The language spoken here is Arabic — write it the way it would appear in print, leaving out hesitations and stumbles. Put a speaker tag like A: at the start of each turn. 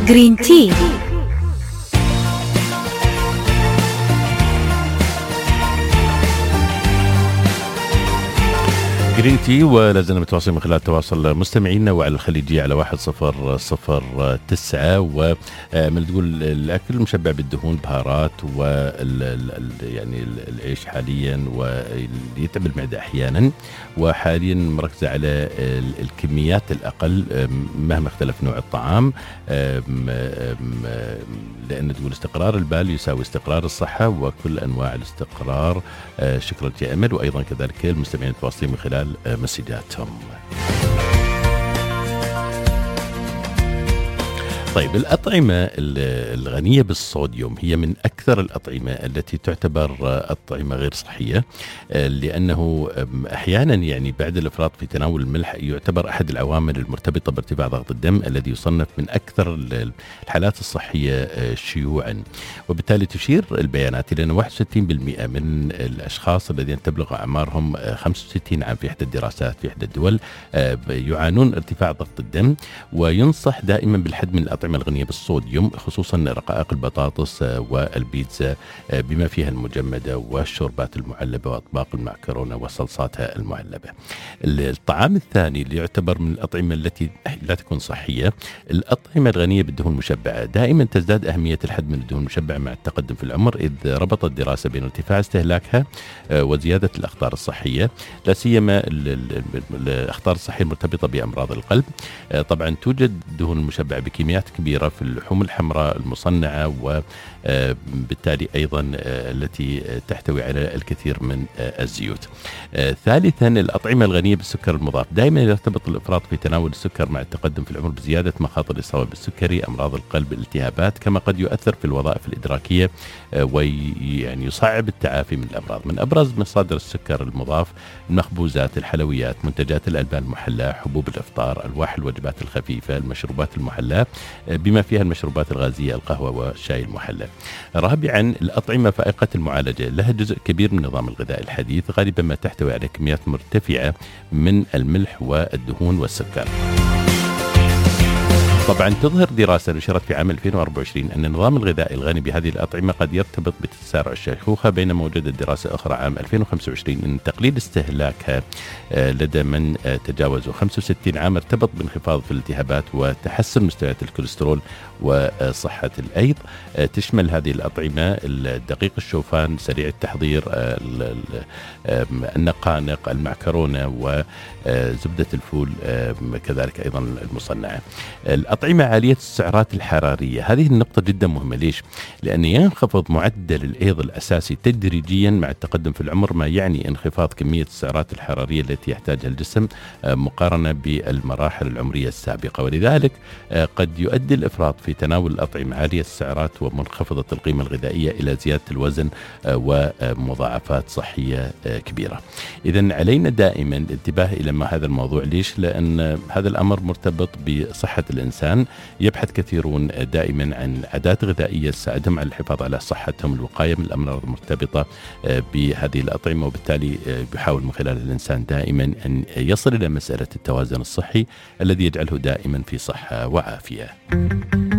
A: جرين تي.
B: جرين تي، ولازلنا متواصلين من خلال تواصل مستمعينا وعلى الخليجية على 1009. ومن تقول الأكل المشبع بالدهون، بهارات يعني العيش حاليا ويتعب المعدة أحيانا، وحاليا مركزة على الكميات الأقل مهما اختلف نوع الطعام، لأن تقول استقرار البال يساوي استقرار الصحة وكل أنواع الاستقرار. شكرا يا أمل، وأيضا كذلك المستمعين المتواصلين من خلال مسجاتهم. طيب، الأطعمة الغنية بالصوديوم هي من أكثر الأطعمة التي تعتبر أطعمة غير صحية، لأنه أحيانا يعني بعد الإفراط في تناول الملح يعتبر أحد العوامل المرتبطة بارتفاع ضغط الدم الذي يصنف من أكثر الحالات الصحية شيوعا. وبالتالي تشير البيانات إلى أن 61% من الأشخاص الذين تبلغ أعمارهم 65 عام في إحدى الدراسات في إحدى الدول يعانون ارتفاع ضغط الدم. وينصح دائما بالحد من الأطعمة الغنية بالصوديوم، خصوصا رقائق البطاطس والبيتزا بما فيها المجمدة والشوربات المعلبة وأطباق المعكرونة وصلصاتها المعلبة. الطعام الثاني اللي يعتبر من الأطعمة التي لا تكون صحية، الأطعمة الغنية بالدهون المشبعة. دائما تزداد أهمية الحد من الدهون المشبعة مع التقدم في العمر، إذ ربطت الدراسة بين ارتفاع استهلاكها وزيادة الأخطار الصحية، لا سيما الأخطار الصحية المرتبطة بأمراض القلب. طبعا توجد دهون مشبعة بكميات كبيرة في اللحوم الحمراء المصنعة، وبالتالي أيضا التي تحتوي على الكثير من الزيوت. ثالثا، الأطعمة الغنية بالسكر المضاف. دائما يرتبط الإفراط في تناول السكر مع التقدم في العمر بزيادة مخاطر الإصابة بالسكري، أمراض القلب، الالتهابات، كما قد يؤثر في الوظائف الإدراكية ويعني يصعب التعافي من الأمراض. من أبرز مصادر السكر المضاف المخبوزات، الحلويات، منتجات الألبان المحلاة، حبوب الإفطار، ألواح الوجبات الخفيفة، المشروبات المحلاة بما فيها المشروبات الغازية، القهوة والشاي المحلى. رابعا، الأطعمة فائقة المعالجة، لها جزء كبير من النظام الغذائي الحديث، غالبا ما تحتوي على كميات مرتفعة من الملح والدهون والسكر. طبعا تظهر دراسة نشرت في عام 2024 أن النظام الغذائي الغني بهذه الأطعمة قد يرتبط بتسارع الشيخوخة، بينما وجدت دراسة أخرى عام 2025 أن تقليل استهلاكها لدى من تجاوزوا 65 عام ارتبط بانخفاض في الالتهابات وتحسن مستويات الكوليسترول وصحة الأيض. تشمل هذه الأطعمة الدقيق الشوفان سريع التحضير، النقانق، المعكرونة، وزبدة الفول كذلك أيضا المصنعة. الأطعمة عالية السعرات الحرارية، هذه النقطة جدا مهمة. ليش؟ لأن ينخفض معدل الأيض الأساسي تدريجيا مع التقدم في العمر، ما يعني انخفاض كمية السعرات الحرارية التي يحتاجها الجسم مقارنة بالمراحل العمرية السابقة. ولذلك قد يؤدي الإفراط في تناول الأطعمة عالية السعرات ومنخفضة القيمة الغذائية إلى زيادة الوزن ومضاعفات صحية كبيرة. إذن علينا دائما الانتباه إلى ما هذا الموضوع. ليش؟ لأن هذا الأمر مرتبط بصحة الإنسان. يبحث كثيرون دائما عن عادات غذائية تساعدهم على الحفاظ على صحتهم، الوقاية من الأمراض المرتبطة بهذه الأطعمة، وبالتالي بيحاول من خلال الإنسان دائما أن يصل إلى مسألة التوازن الصحي الذي يجعله دائما في صحة وعافية.